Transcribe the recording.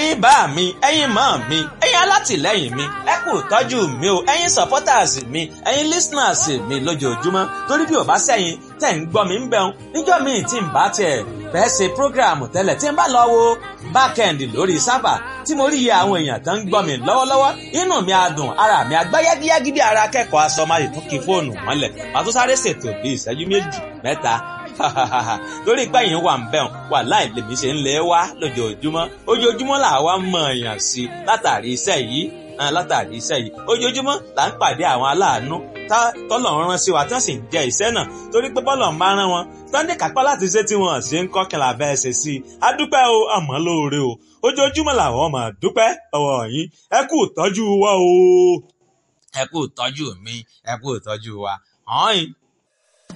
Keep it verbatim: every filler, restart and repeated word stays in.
ẹ̀yin bá mi ẹ̀yin mọ́ mi ẹ̀yin alátìlẹ́yìn mi ẹ kú tọ́jú mi o ẹ̀yin supporters mi ẹ̀yin listeners mi lójoojúmọ́ torí bí ò bá sẹ́yìn tẹ̀ ń gbọ́ mi ń bẹun níjọ́ míì tí ń bá tiẹ̀ fẹ́ ṣe program tẹ́lẹ̀ tí ń bá lọ wo backend lórí sáfà tí mo rí iye àwọn èèyàn tó ń gbọ́ mi lọ́wọ́lọ́wọ́ inú mi á dùn ara mi á gbá yágíyágí bí ara akẹ́kọ̀ọ́ aṣọ máa lè tún kí fóònù mọ́lẹ̀ màá tún sáré ṣètò bí ìṣẹ́jú méjì mẹ́ta torí pé èèyàn wà ń bẹ̀rùn wà láì lèmi ṣe ń lé wá lójoojúmọ́ ojoojúmọ́ là wá mọ̀ èèyàn sí látàrí iṣẹ́ yìí látàrí iṣẹ́ yìí ojoojúmọ́ là ń pàdé àwọn aláàánú tọ́lọ̀ ń rán sí wa tí wọ́n sì ń jẹ iṣẹ́ náà torí pé bọ́lọ̀ ń bá rán wọn sunday kápá láti ṣe tí wọ́n ṣe ń kọ́ kìlà bẹ́ẹ̀ ṣe sí i a dúpẹ́ o àmọ́ lóore o ojoojúmọ́ làwọn máa dúpẹ́ ọwọ́ yín ẹ kú ìtọ́jú wa o ẹ kú ìtọ́jú mi ẹ kú ìtọ́jú wa ọ̀hún.